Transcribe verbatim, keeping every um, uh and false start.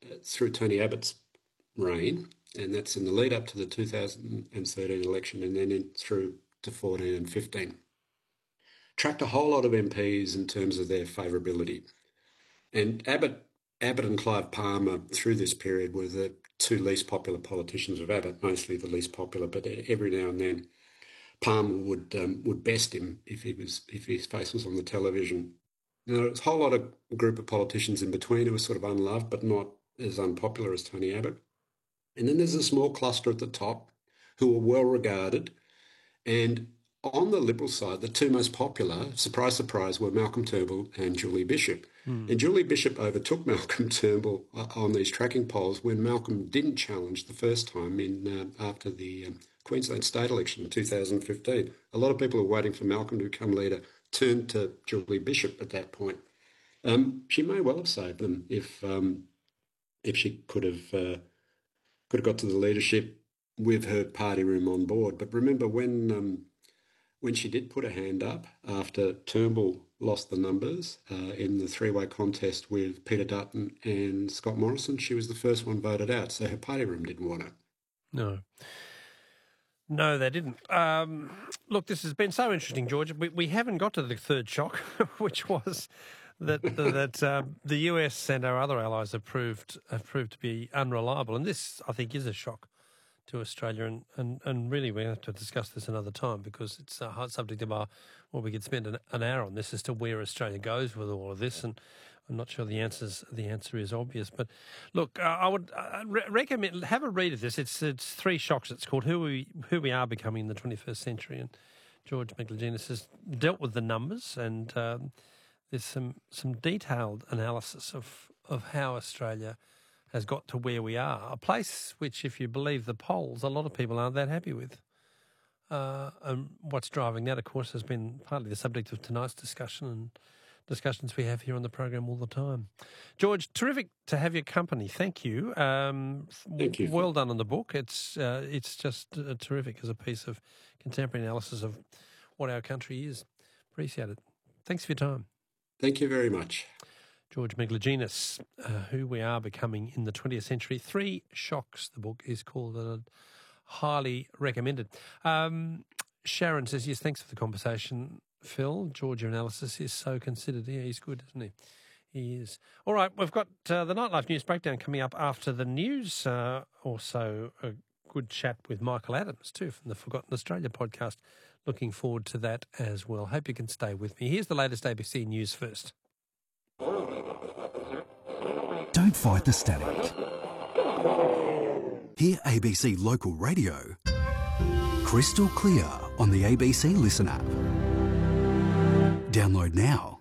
uh, through Tony Abbott's reign, and that's in the lead up to the two thousand thirteen election and then in through to fourteen and fifteen. Tracked a whole lot of M Ps in terms of their favourability. And Abbott, Abbott and Clive Palmer through this period were the two least popular politicians of Abbott, mostly the least popular, but every now and then Palmer would um, would best him if he was if his face was on the television. Now, there was a whole lot of group of politicians in between who were sort of unloved, but not as unpopular as Tony Abbott. And then there's a small cluster at the top who were well regarded. And on the Liberal side, the two most popular, surprise, surprise, were Malcolm Turnbull and Julie Bishop. Mm. And Julie Bishop overtook Malcolm Turnbull uh, on these tracking polls when Malcolm didn't challenge the first time in uh, after the um, Queensland state election in two thousand fifteen. A lot of people were waiting for Malcolm to become leader, turned to Julie Bishop at that point. Um, she may well have saved them if um, if she could have uh, could have got to the leadership with her party room on board. But remember when um, when she did put her hand up after Turnbull lost the numbers uh, in the three-way contest with Peter Dutton and Scott Morrison, she was the first one voted out. So her party room didn't want her. No. No, they didn't. Um, look, this has been so interesting, George. We, we haven't got to the third shock, which was that that uh, the U S and our other allies have proved have proved to be unreliable, and this, I think, is a shock to Australia. And, and, and really, we have to discuss this another time because it's a hard subject of our. Well, we could spend an, an hour on this as to where Australia goes with all of this, and I'm not sure the answers the answer is obvious. But look, uh, I would uh, re- recommend have a read of this. It's it's three shocks. It's called Who We Who We Are Becoming in the twenty-first Century, and George Megalogenis has dealt with the numbers, and um, there's some some detailed analysis of of how Australia has got to where we are, a place which, if you believe the polls, a lot of people aren't that happy with. Uh, and what's driving that, of course, has been partly the subject of tonight's discussion and discussions we have here on the program all the time. George, terrific to have your company. Thank you. Um, Thank you. Well done on the book. It's uh, it's just uh, terrific as a piece of contemporary analysis of what our country is. Appreciate it. Thanks for your time. Thank you very much. George Megalogenis, uh, Who We Are Becoming in the twentieth Century. Three Shocks, the book is called. Uh, highly recommended. Um, Sharon says, yes, thanks for the conversation, Phil. George, your analysis is so considered. Yeah, he's good, isn't he? He is. All right, we've got uh, the Nightlife News Breakdown coming up after the news. Uh, also, a good chat with Michael Adams, too, from the Forgotten Australia podcast. Looking forward to that as well. Hope you can stay with me. Here's the latest A B C News first. Don't fight the static. Hear A B C Local Radio crystal clear on the A B C Listen app. Download now.